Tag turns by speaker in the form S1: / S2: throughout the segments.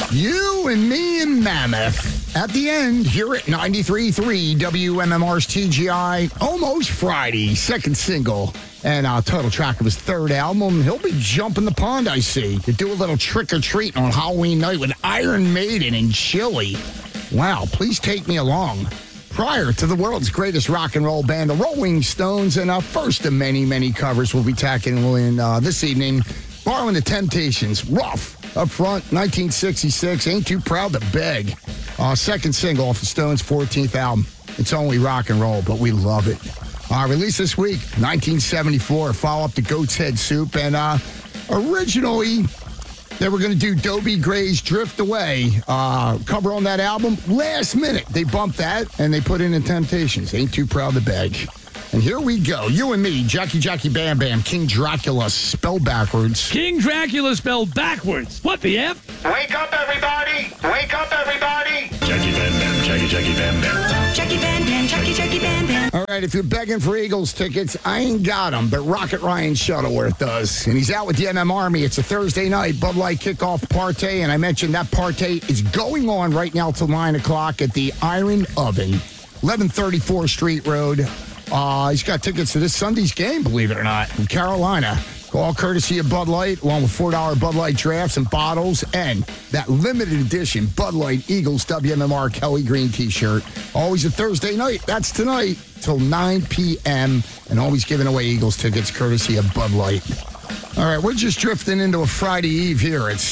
S1: You and me and Mammoth. At the end, here at 93.3 WMMR's TGI, Almost Friday, second single. And title track of his third album. He'll be jumping the pond, I see, to do a little trick-or-treat on Halloween night with Iron Maiden and Chili. Wow, please take me along. Prior to the world's greatest rock and roll band, the Rolling Stones, and first of many, many covers we'll be tackling this evening, borrowing the Temptations. Rough up front, 1966, Ain't Too Proud to Beg. Second single off the Stones' 14th album. It's only rock and roll, but we love it. Released this week, 1974, follow-up to Goat's Head Soup. And originally, they were going to do Dobie Gray's Drift Away cover on that album. Last minute, they bumped that, and they put in the Temptations. Ain't Too Proud to Beg. And here we go. You and me, Jackie Bam Bam, King Dracula, spelled backwards.
S2: King Dracula spelled backwards. What the F?
S3: Wake up, everybody! Wake up, everybody!
S4: Jackie Bam Bam, Jackie Bam Bam.
S5: Jackie Bam Bam, Jackie Bam Bam.
S1: All right, if you're begging for Eagles tickets, I ain't got them, but Rocket Ryan Shuttleworth does. And he's out with the MM Army. It's a Thursday night Bud Light kickoff party, and I mentioned that party is going on right now till 9 o'clock at the Iron Oven, 1134 Street Road. He's got tickets to this Sunday's game, believe it or not, in Carolina. All courtesy of Bud Light, along with $4 Bud Light drafts and bottles, and that limited edition Bud Light Eagles WMMR Kelly Green t-shirt. Always a Thursday night. That's tonight till 9 p.m. And always giving away Eagles tickets courtesy of Bud Light. All right, we're just drifting into a Friday Eve here at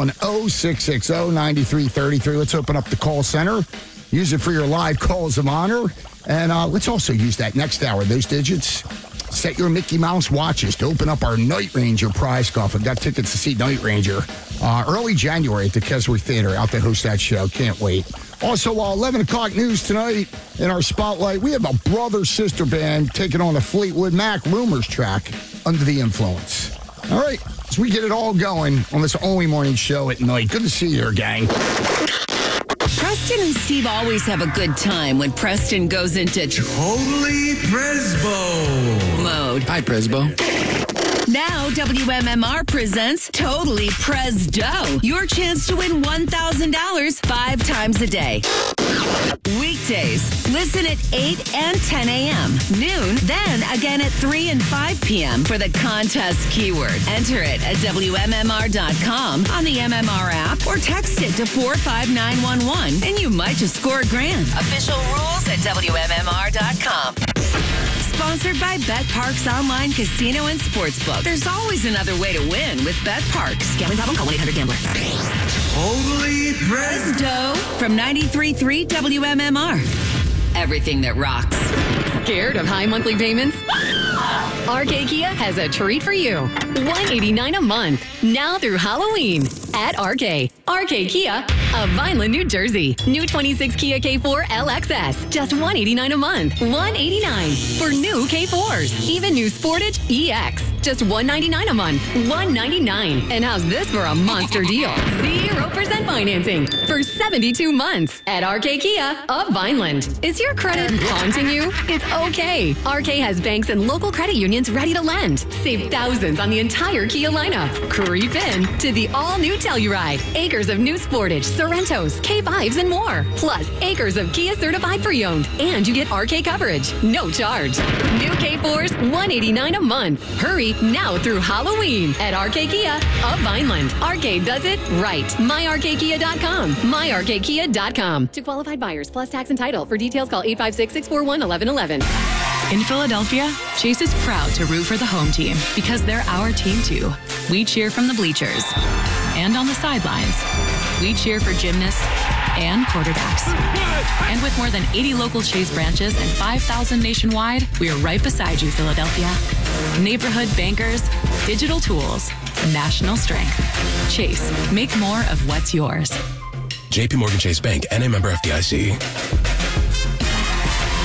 S1: 610-660-9333. Let's open up the call center. Use it for your live calls of honor. And let's also use that next hour, those digits. Set your Mickey Mouse watches to open up our Night Ranger prize scuff. I've got tickets to see Night Ranger early January at the Keswick Theater. Out to host that show. Can't wait. Also, 11 o'clock news tonight in our spotlight. We have a brother-sister band taking on the Fleetwood Mac Rumors track, Under the Influence. All right, as we get it all going on this only morning show at night. Good to see you here, gang.
S5: Preston and Steve always have a good time when Preston goes into
S6: Totally Presbo
S5: mode.
S7: Hi, Presbo.
S5: Now, WMMR presents Totally Presdo. Your chance to win $1,000 5 times a day. Weekdays. Listen at 8 and 10 a.m. Noon, then again at 3 and 5 p.m. for the contest keyword. Enter it at WMMR.com, on the MMR app, or text it to 45911, and you might just score $1,000. Official rules at WMMR.com. Sponsored by Bet Parks Online Casino and Sportsbook. There's always another way to win with Bet Parks. Gambling problem? Call 1-800-GAMBLER.
S6: Totally
S5: Presdo from 93.3 WMMR. Everything that rocks.
S8: Scared of high monthly payments? RK Kia has a treat for you. $189 a month, now through Halloween at RK. RK Kia of Vineland, New Jersey. New 26 Kia K4 LXS, just $189 a month. $189 for new K4s. Even new Sportage EX, just $199 a month. $199. And how's this for a monster deal? 0% financing for 72 months at RK Kia of Vineland. Is your credit haunting you? It's okay. RK has banks and local credit unions ready to lend. Save thousands on the entire Kia lineup. Creep in to the all-new Telluride. Acres of new Sportage, Sorrentos, K5s, and more. Plus, acres of Kia certified pre-owned. And you get RK coverage. No charge. New K4s, $189 a month. Hurry now through Halloween at RK Kia of Vineland. RK does it right. MyRKKia.com. MyRKKia.com. To qualified buyers plus tax and title. For details, call 856-641-1111.
S9: In Philadelphia, Chase is proud to root for the home team because they're our team too. We cheer from the bleachers and on the sidelines. We cheer for gymnasts and quarterbacks. And with more than 80 local Chase branches and 5,000 nationwide, we are right beside you, Philadelphia. Neighborhood bankers, digital tools, national strength. Chase, make more of what's yours.
S4: JP Morgan Chase Bank, N.A. member FDIC.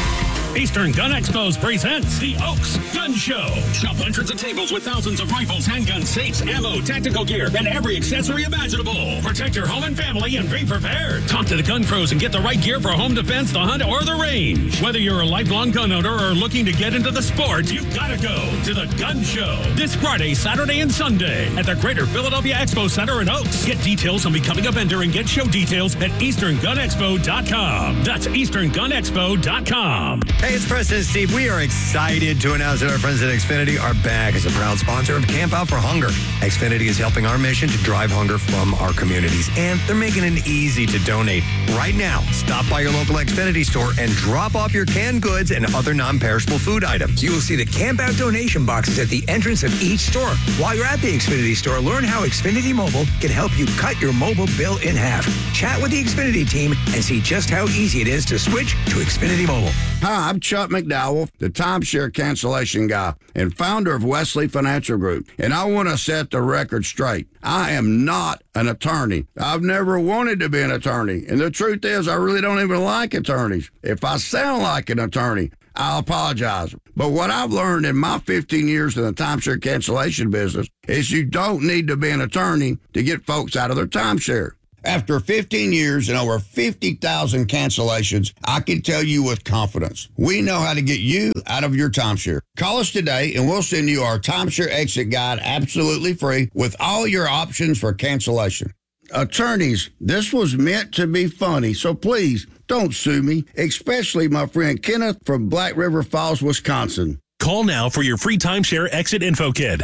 S7: Eastern Gun Expos presents the Oaks Gun Show. Shop hundreds of tables with thousands of rifles, handguns, safes, ammo, tactical gear, and every accessory imaginable. Protect your home and family and be prepared. Talk to the gun pros and get the right gear for home defense, the hunt, or the range. Whether you're a lifelong gun owner or looking to get into the sport, you've got to go to the Gun Show this Friday, Saturday, and Sunday at the Greater Philadelphia Expo Center in Oaks. Get details on becoming a vendor and get show details at EasternGunExpo.com. That's EasternGunExpo.com.
S10: Hey, it's Preston and Steve. We are excited to announce that our friends at Xfinity are back as a proud sponsor of Camp Out for Hunger. Xfinity is helping our mission to drive hunger from our communities, and they're making it easy to donate. Right now, stop by your local Xfinity store and drop off your canned goods and other non-perishable food items.
S6: You will see the Camp Out donation boxes at the entrance of each store. While you're at the Xfinity store, learn how Xfinity Mobile can help you cut your mobile bill in half. Chat with the Xfinity team and see just how easy it is to switch to Xfinity Mobile.
S11: Hi, I'm Chuck McDowell, the timeshare cancellation guy and founder of Wesley Financial Group. And I want to set the record straight. I am not an attorney. I've never wanted to be an attorney. And the truth is, I really don't even like attorneys. If I sound like an attorney, I'll apologize. But what I've learned in my 15 years in the timeshare cancellation business is you don't need to be an attorney to get folks out of their timeshare. After 15 years and over 50,000 cancellations, I can tell you with confidence, we know how to get you out of your timeshare. Call us today and we'll send you our timeshare exit guide absolutely free with all your options for cancellation. Attorneys, this was meant to be funny, so please don't sue me, especially my friend Kenneth from Black River Falls, Wisconsin.
S7: Call now for your free timeshare exit info kit.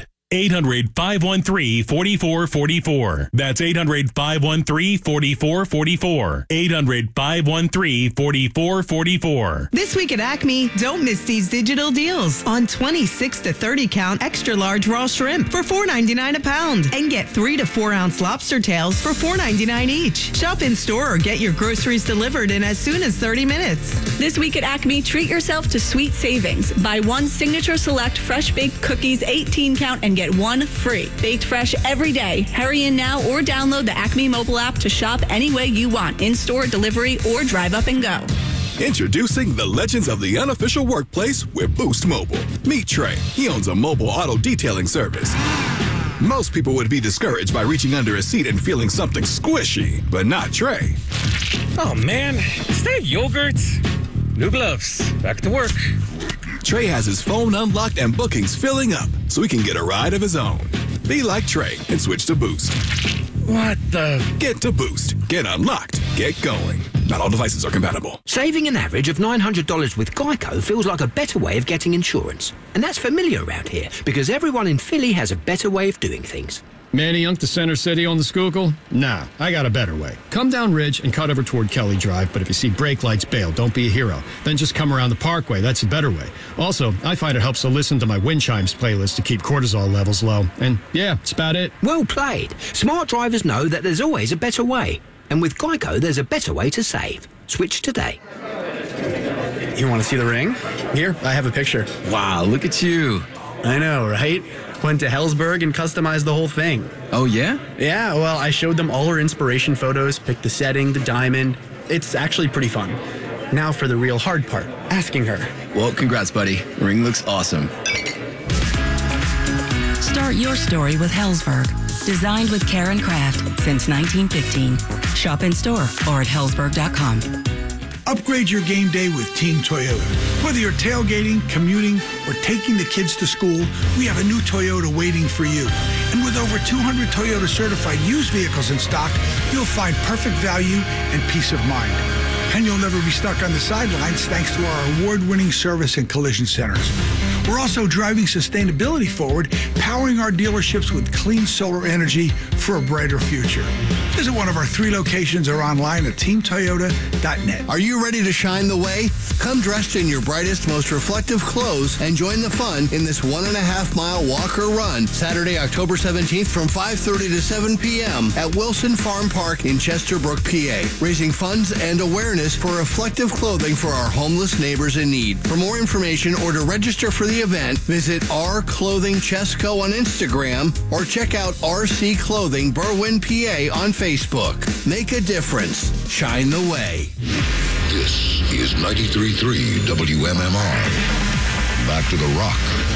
S7: 800-513-4444. That's 800-513-4444. 800-513-4444.
S12: This week at Acme, don't miss these digital deals on 26 to 30 count extra large raw shrimp for $4.99 a pound and get 3 to 4 ounce lobster tails for $4.99 each. Shop in store or get your groceries delivered in as soon as 30 minutes.
S13: This week at Acme, treat yourself to sweet savings. Buy one Signature Select fresh baked cookies 18 count and get one free. Baked fresh every day. Hurry in now or download the Acme mobile app to shop any way you want, in-store, delivery, or drive up and go.
S14: Introducing the legends of the unofficial workplace with Boost Mobile. Meet Trey. He owns a mobile auto detailing service. Most people would be discouraged by reaching under a seat and feeling something squishy, but not Trey.
S15: Oh man, is that yogurt? New gloves. Back to work.
S14: Trey has his phone unlocked and bookings filling up so he can get a ride of his own. Be like Trey and switch to Boost.
S15: What the?
S14: Get to Boost. Get unlocked. Get going. Not all devices are compatible.
S16: Saving an average of $900 with Geico feels like a better way of getting insurance. And that's familiar around here because everyone in Philly has a better way of doing things.
S17: Manny Young to Center City on the Schuylkill? Nah, I got a better way. Come down Ridge and cut over toward Kelly Drive, but if you see brake lights, bail. Don't be a hero. Then just come around the Parkway. That's a better way. Also, I find it helps to listen to my wind chimes playlist to keep cortisol levels low. And yeah, that's about it.
S16: Well played. Smart drivers know that there's always a better way. And with Geico, there's a better way to save. Switch today.
S18: You want to see the ring? Here, I have a picture.
S19: Wow, look at you.
S18: I know, right? Went to Helzberg and customized the whole thing.
S19: Oh, yeah?
S18: Yeah, well, I showed them all her inspiration photos, picked the setting, the diamond. It's actually pretty fun. Now for the real hard part, asking her.
S19: Well, congrats, buddy. Ring looks awesome.
S20: Start your story with Helzberg. Designed with care and craft since 1915. Shop in store or at Helzberg.com.
S21: Upgrade your game day with Team Toyota. Whether you're tailgating, commuting, or taking the kids to school, we have a new Toyota waiting for you. And with over 200 Toyota certified used vehicles in stock, you'll find perfect value and peace of mind. And you'll never be stuck on the sidelines thanks to our award-winning service and collision centers. We're also driving sustainability forward, powering our dealerships with clean solar energy for a brighter future. Visit one of our 3 locations or online at teamtoyota.net.
S22: Are you ready to shine the way? Come dressed in your brightest, most reflective clothes and join the fun in this 1.5-mile walk or run Saturday, October 17th from 5:30 to 7 p.m. at Wilson Farm Park in Chesterbrook, PA, raising funds and awareness for reflective clothing for our homeless neighbors in need. For more information or to register for the event, visit R Clothing Chesco on Instagram or check out RC Clothing Berwyn, PA on Facebook. Make a difference. Shine the way.
S23: This
S2: is 93.3 WMMR. Back to the rock.